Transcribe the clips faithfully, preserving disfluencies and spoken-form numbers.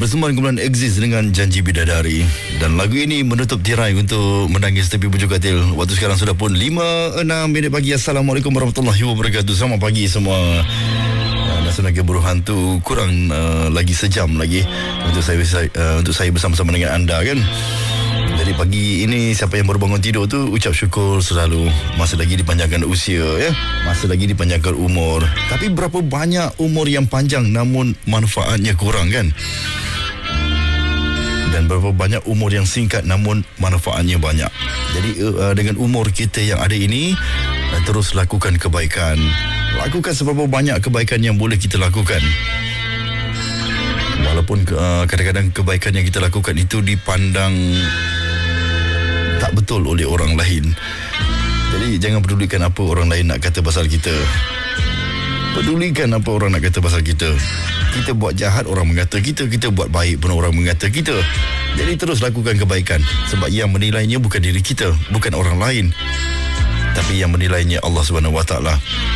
Persembahan kumpulan Exist dengan Janji Bidadari. Dan lagu ini menutup tirai untuk Menangis Tepi Bujur Katil. Waktu sekarang sudah pun lima enam minit pagi. Assalamualaikum warahmatullahi wabarakatuh. Selamat pagi semua. Nasional Buruh Hantu kurang uh, lagi sejam lagi untuk saya, saya uh, untuk saya bersama-sama dengan anda kan. Jadi pagi ini siapa yang baru bangun tidur tu ucap syukur selalu, masih lagi dipanjangkan usia ya, masih lagi dipanjangkan umur. Tapi berapa banyak umur yang panjang namun manfaatnya kurang kan? Dan berapa banyak umur yang singkat namun manfaatnya banyak. Jadi uh, dengan umur kita yang ada ini, uh, terus lakukan kebaikan. Lakukan seberapa banyak kebaikan yang boleh kita lakukan. Walaupun uh, kadang-kadang kebaikan yang kita lakukan itu dipandang tak betul oleh orang lain. Jadi jangan pedulikan apa orang lain nak kata pasal kita. Pedulikan apa orang nak kata pasal kita. Kita buat jahat orang mengata kita, kita buat baik pun orang mengata kita. Jadi terus lakukan kebaikan, sebab yang menilainya bukan diri kita, bukan orang lain, tapi yang menilainya Allah Subhanahu Wa Taala.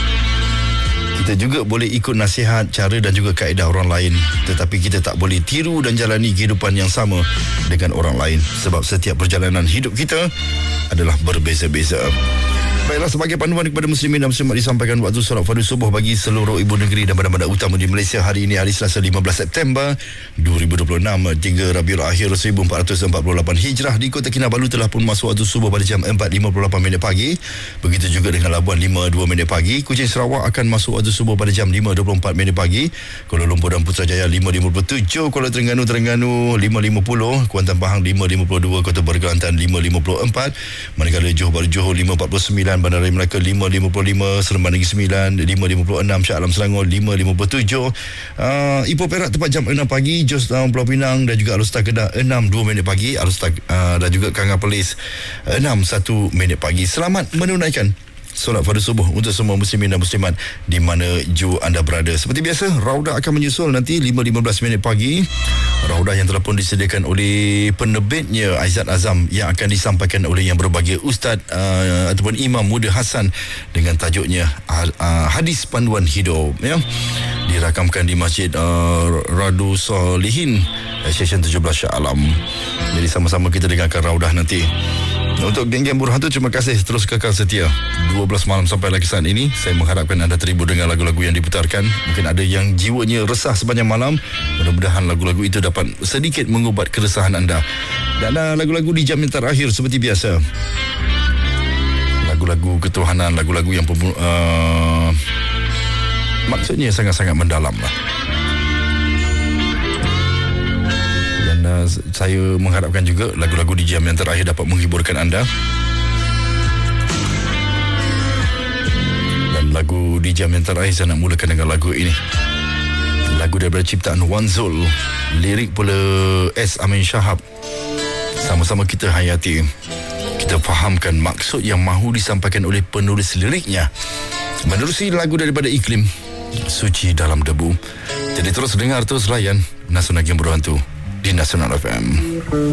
Kita juga boleh ikut nasihat, cara dan juga kaedah orang lain, tetapi kita tak boleh tiru dan jalani kehidupan yang sama dengan orang lain, sebab setiap perjalanan hidup kita adalah berbeza-beza. Baiklah, sebagai panduan kepada muslimin dan muslimat disampaikan waktu solat fardu subuh bagi seluruh ibu negeri dan bandar-bandar utama di Malaysia hari ini, hari Selasa lima belas September dua ribu dua puluh enam, tiga Rabiul Akhir seribu empat ratus empat puluh lapan Hijrah. Di Kota Kinabalu telah pun masuk waktu subuh pada jam empat lima puluh lapan minit pagi. Begitu juga dengan Labuan lima dua minit pagi. Kuching Sarawak akan masuk waktu subuh pada jam lima dua puluh empat minit pagi. Kuala Lumpur dan Putrajaya lima lima puluh tujuh, Kuala Terengganu Terengganu lima lima puluh, Kuantan Pahang lima lima puluh dua, Kota Berkelantan lima lima puluh empat, Manggala Johor Bahru Johor lima empat puluh sembilan, Bandaraya Melaka lima lima puluh lima, Seremban Negeri sembilan lima lima puluh enam, Shah Alam Selangor lima lima puluh tujuh, uh, Ipoh Perak tepat jam enam pagi, Jos uh, Pulau Pinang dan juga Alustar Kedah enam dua minit pagi, Alustar uh, dan juga Kanga Perlis enam satu minit pagi. Selamat menunaikan solat fardu subuh untuk semua muslimin dan muslimat di mana ju anda berada. Seperti biasa, Raudah akan menyusul nanti lima lima belas minit pagi. Raudah yang telah pun disediakan oleh penerbitnya Aizat Azam, yang akan disampaikan oleh yang berbahagia Ustaz uh, ataupun Imam Muda Hasan dengan tajuknya uh, Hadis Panduan Hidup ya. Dirakamkan di Masjid uh, Radu Solihin, Session tujuh belas Shah Alam. Jadi sama-sama kita dengarkan Raudah nanti. Untuk geng-geng Buruh Hantu, terima kasih terus kekal setia dua belas malam sampai lagi saat ini. Saya mengharapkan anda terhibur dengan lagu-lagu yang diputarkan. Mungkin ada yang jiwanya resah sepanjang malam. Mudah-mudahan lagu-lagu itu dapat sedikit mengubat keresahan anda. Dan uh, lagu-lagu di jam yang terakhir seperti biasa, lagu-lagu ketuhanan, lagu-lagu yang uh, maksudnya sangat-sangat mendalam lah. Uh, saya mengharapkan juga lagu-lagu di jam yang terakhir dapat menghiburkan anda. Dan lagu di jam yang terakhir saya nak mulakan dengan lagu ini. Lagu daripada ciptaan Wan Zul, lirik pula S. Amin Shahab. Sama-sama kita hayati, kita fahamkan maksud yang mahu disampaikan oleh penulis liriknya menerusi lagu daripada Iklim, Suci Dalam Debu. Jadi terus dengar, terus layan Nasional Buruh Hantu di Nasional F M.